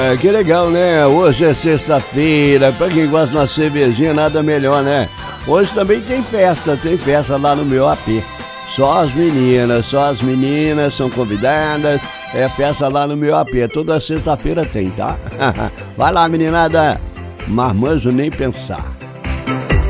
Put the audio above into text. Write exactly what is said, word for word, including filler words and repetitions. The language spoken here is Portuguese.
É, que legal, né? Hoje é sexta-feira, pra quem gosta de uma cervejinha, nada melhor, né? Hoje também tem festa, tem festa lá no meu A P. Só as meninas, só as meninas são convidadas. É festa lá no meu A P, toda sexta-feira tem, tá? Vai lá, meninada. Marmanjo nem pensar.